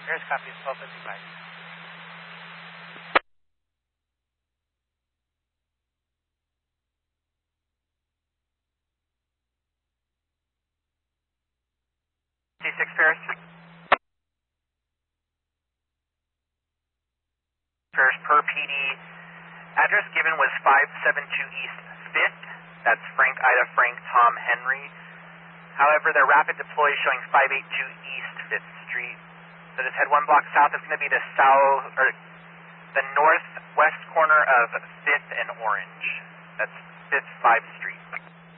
Andres, copies 1255. C6 Paris. Paris per PD. Address given was 572 East 5th. That's Frank Ida Frank Tom Henry. However, their rapid deploy is showing 582 East 5th Street. So just head one block south. It's going to be the northwest corner of 5th and Orange. That's 5th 5th Street.